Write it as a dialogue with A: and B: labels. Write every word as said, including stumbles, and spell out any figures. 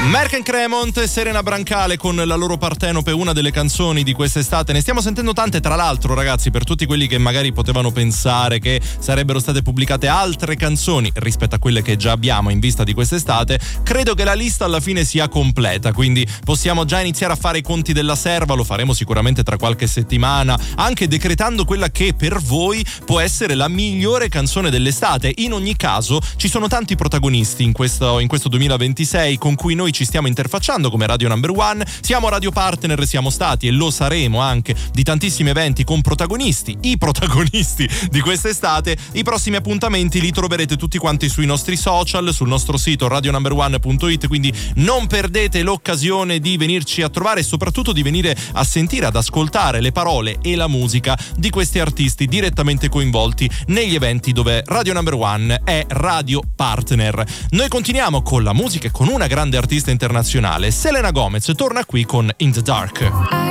A: Merck and Cremont e Serena Brancale con la loro Partenope, una delle canzoni di quest'estate. Ne stiamo sentendo tante, tra l'altro, ragazzi, per tutti quelli che magari potevano pensare che sarebbero state pubblicate altre canzoni rispetto a quelle che già abbiamo in vista di quest'estate, credo che la lista alla fine sia completa, quindi possiamo già iniziare a fare i conti della serva. Lo faremo sicuramente tra qualche settimana, anche decretando quella che per voi può essere la migliore canzone dell'estate. In ogni caso ci sono tanti protagonisti in questo, in questo duemilaventisei con cui noi ci stiamo interfacciando come Radio Number One. Siamo radio partner, siamo stati e lo saremo anche di tantissimi eventi con protagonisti, i protagonisti di quest'estate. I prossimi appuntamenti li troverete tutti quanti sui nostri social, sul nostro sito radio number one punto it, quindi non perdete l'occasione di venirci a trovare e soprattutto di venire a sentire, ad ascoltare le parole e la musica di questi artisti direttamente coinvolti negli eventi dove Radio Number One è radio partner. Noi continuiamo con la musica e con una grande artista internazionale. Selena Gomez torna qui con In the Dark.